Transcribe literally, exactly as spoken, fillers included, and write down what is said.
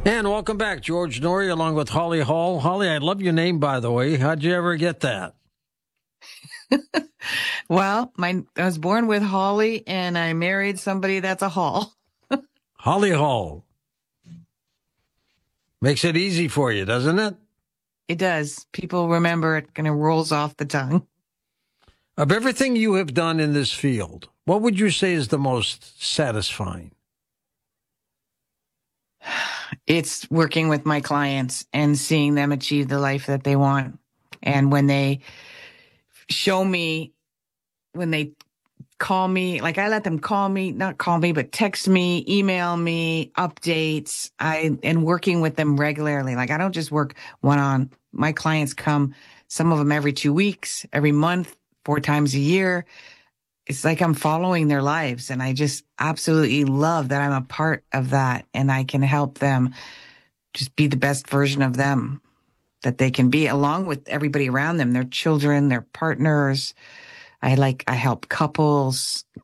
And welcome back, George Noory, along with Holly Hall. Holly, I love your name, by the way. How'd you ever get that? Well, my I was born with Holly, and I married somebody that's a Hall. Holly Hall. Makes it easy for you, doesn't it? It does. People remember it, and it rolls off the tongue. Of everything you have done in this field, what would you say is the most satisfying? It's working with my clients and seeing them achieve the life that they want. And when they show me, when they call me, like I let them call me, not call me, but text me, email me, updates. I, and working with them regularly. Like I don't just work one on, my clients come, some of them every two weeks, every month, four times a year. It's like I'm following their lives, and I just absolutely love that I'm a part of that, and I can help them just be the best version of them that they can be, along with everybody around them, their children, their partners. I like, I help couples